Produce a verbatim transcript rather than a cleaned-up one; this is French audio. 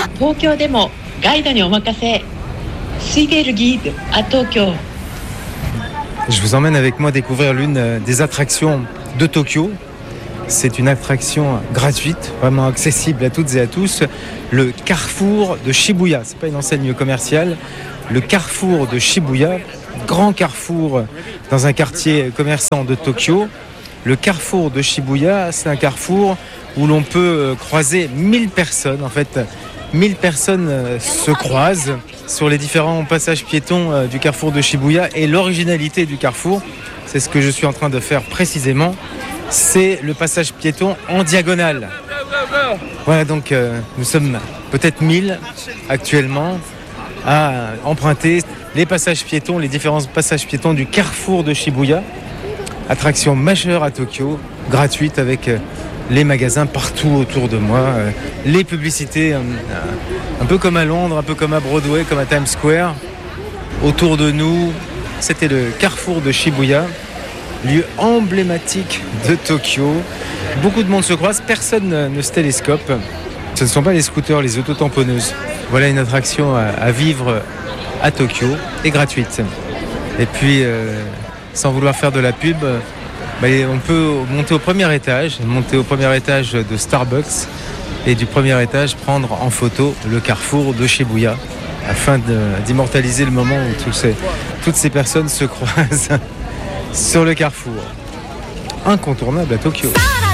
東京でもガイドにお任せ。Suivez le guide à Tokyo. Je vous emmène avec moi découvrir l'une des attractions de Tokyo. C'est une attraction gratuite, vraiment accessible à toutes et à tous. Le carrefour de Shibuya. C'est pas une enseigne commerciale. Le carrefour de Shibuya, grand carrefour dans un quartier commerçant de Tokyo. Le carrefour de Shibuya, c'est un carrefour où l'on peut croiser mille personnes. En fait, mille personnes se croisent sur les différents passages piétons du carrefour de Shibuya. Et l'originalité du carrefour, c'est ce que je suis en train de faire précisément, c'est le passage piéton en diagonale. Voilà, donc euh, nous sommes peut-être mille actuellement à emprunter les passages piétons, les différents passages piétons du carrefour de Shibuya. Attraction majeure à Tokyo, gratuite avec les magasins partout autour de moi, les publicités un peu comme à Londres, un peu comme à Broadway, comme à Times Square. Autour de nous, c'était le carrefour de Shibuya, lieu emblématique de Tokyo. Beaucoup de monde se croise, personne ne se télescope. Ce ne sont pas les scooters, les autotamponneuses. Voilà une attraction à, à vivre à Tokyo et gratuite. Et puis, euh, sans vouloir faire de la pub, bah, on peut monter au premier étage, monter au premier étage de Starbucks et du premier étage prendre en photo le carrefour de Shibuya afin de, d'immortaliser le moment où tous ces, toutes ces personnes se croisent sur le carrefour. Incontournable à Tokyo.